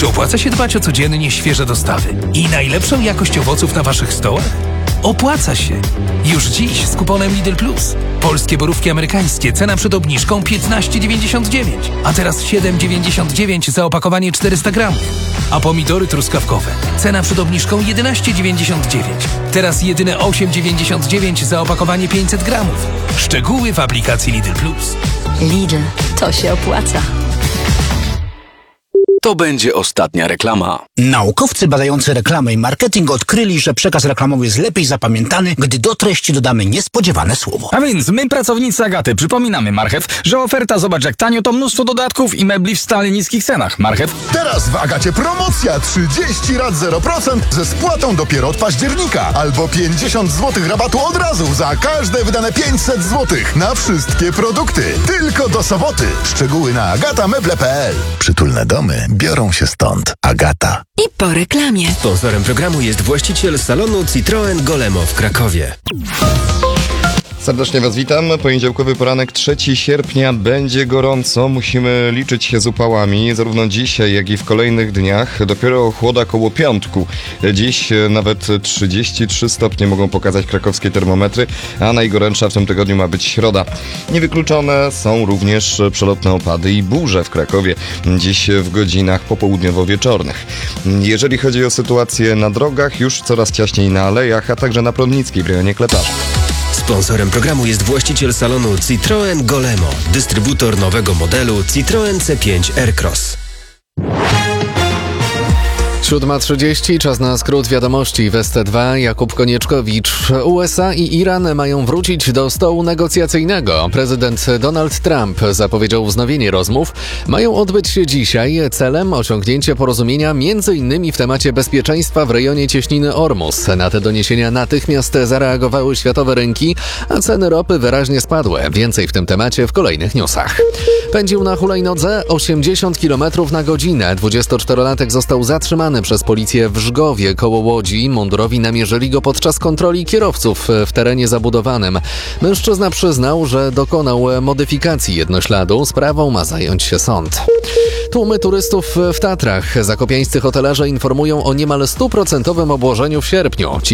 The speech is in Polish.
Czy opłaca się dbać o codziennie świeże dostawy i najlepszą jakość owoców na waszych stołach? Opłaca się! Już dziś z kuponem Lidl Plus. Polskie borówki amerykańskie, cena przed obniżką 15,99, a teraz 7,99 za opakowanie 400 gramów. A pomidory truskawkowe, cena przed obniżką 11,99, teraz jedyne 8,99 za opakowanie 500 gramów. Szczegóły w aplikacji Lidl Plus. Lidl, to się opłaca. To będzie ostatnia reklama. Naukowcy badający reklamę i marketing odkryli, że przekaz reklamowy jest lepiej zapamiętany, gdy do treści dodamy niespodziewane słowo. A więc my, pracownicy Agaty, przypominamy Marchew, że oferta zobacz jak tanio to mnóstwo dodatków i mebli w stale niskich cenach. Marchew. Teraz w Agacie promocja 30 rat 0% ze spłatą dopiero od października. Albo 50 zł rabatu od razu za każde wydane 500 zł na wszystkie produkty. Tylko do soboty. Szczegóły na agatameble.pl. Przytulne domy biorą się stąd. Agata. I po reklamie. Sponsorem programu jest właściciel salonu Citroen Golemo w Krakowie. Serdecznie Was witam. Poniedziałkowy poranek 3 sierpnia będzie gorąco. Musimy liczyć się z upałami zarówno dzisiaj, jak i w kolejnych dniach. Dopiero chłoda koło piątku. Dziś nawet 33 stopnie mogą pokazać krakowskie termometry, a najgorętsza w tym tygodniu ma być środa. Niewykluczone są również przelotne opady i burze w Krakowie dziś w godzinach popołudniowo-wieczornych. Jeżeli chodzi o sytuację na drogach, już coraz ciaśniej na alejach, a także na Prądnickiej w rejonie Kleparza. Sponsorem programu jest właściciel salonu Citroen Golemo, dystrybutor nowego modelu Citroen C5 Aircross. 7:30, czas na skrót wiadomości w ST2. Jakub Konieczkowicz. USA i Iran mają wrócić do stołu negocjacyjnego. Prezydent Donald Trump zapowiedział wznowienie rozmów. Mają odbyć się dzisiaj celem osiągnięcia porozumienia m.in. w temacie bezpieczeństwa w rejonie cieśniny Ormus. Na te doniesienia natychmiast zareagowały światowe rynki, a ceny ropy wyraźnie spadły. Więcej w tym temacie w kolejnych newsach. Pędził na hulajnodze 80 km na godzinę. 24-latek został zatrzymany przez policję w Żgowie koło Łodzi. Mundurowi namierzyli go podczas kontroli kierowców w terenie zabudowanym. Mężczyzna przyznał, że dokonał modyfikacji jednośladu. Sprawą ma zająć się sąd. Tłumy turystów w Tatrach. Zakopiańscy hotelarze informują o niemal 100% obłożeniu w sierpniu.